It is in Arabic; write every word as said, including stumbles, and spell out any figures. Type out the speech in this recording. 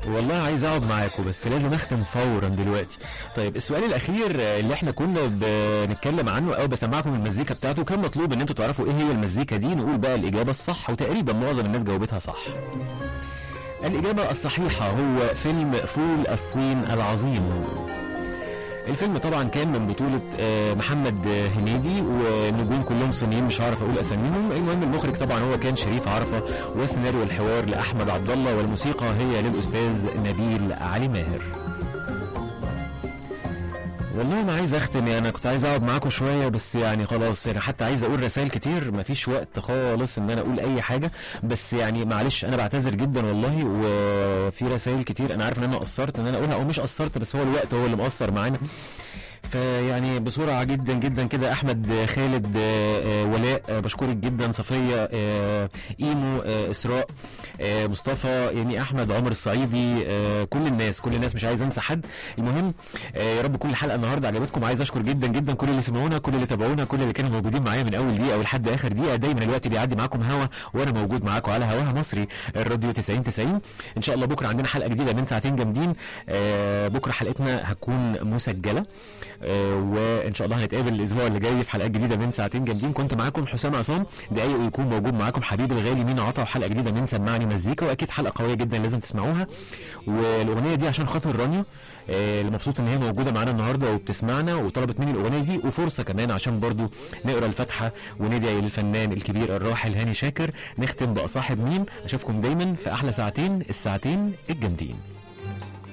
والله عايز اقعد معاكم بس لازم اختم فورا دلوقتي. طيب السؤال الاخير اللي احنا كنا بنتكلم عنه او بسمعكم المزيكا بتاعته، كان مطلوب ان انتوا تعرفوا ايه هي المزيكا دي. نقول بقى الاجابه الصح، وتقريبا معظم الناس جاوبتها صح. الاجابه الصحيحه هو فيلم فول الصين العظيم. الفيلم طبعا كان من بطولة محمد هنيدي، والنجوم كلهم صينيين مش هعرف اقول اساميهم. المهم المخرج طبعا هو كان شريف عرفة، والسيناريو الحوار لاحمد عبد الله، والموسيقى هي للاستاذ نبيل علي ماهر. والله انا عايز اختم، يعني انا كنت عايز اقعد معاكم شويه بس يعني خلاص، يعني حتى عايز اقول رسائل كتير مفيش وقت خالص ان انا اقول اي حاجه، بس يعني معلش انا بعتذر جدا والله. وفي رسائل كتير انا عارف ان انا قصرت ان انا اقولها او مش قصرت، بس هو الوقت هو اللي مقصر معانا. فيعني بسرعه جدا جدا كده، احمد خالد ولاء بشكرك جدا، صفيه ايمو اسراء مصطفى يعني احمد عمر الصعيدي، كل الناس كل الناس مش عايز انسى حد. المهم يا رب كل حلقه النهارده عجبتكم. عايز اشكر جدا جدا كل اللي سمعونا، كل اللي تابعونا، كل اللي كانوا موجودين معايا من اول دقيقه ولحد اخر دقيقه. دايما الوقت بيعدي معاكم هوا، وانا موجود معاكم على هواها مصري الراديو تسعين تسعين. ان شاء الله بكره عندنا حلقه جديده من ساعتين جامدين. بكره حلقتنا هتكون مسجله، وان شاء الله هنتقابل الاسبوع اللي جاي في حلقات جديده من ساعتين جامدين. كنت معاكم حسام عصام، دقايق ويكون موجود معاكم حبيبي الغالي مين عطا، وحلقه جديده من سمعني مزيكا، واكيد حلقه قويه جدا لازم تسمعوها. والاغنيه دي عشان خاطر رانيا اللي مبسوط ان هي موجوده معانا النهارده وبتسمعنا وطلبت مني الاغنيه دي، وفرصه كمان عشان برضو نقرا الفاتحه وندعي للفنان الكبير الراحل هاني شاكر. نختم باصاحب مين. اشوفكم دايما في احلى ساعتين، الساعتين الجامدين.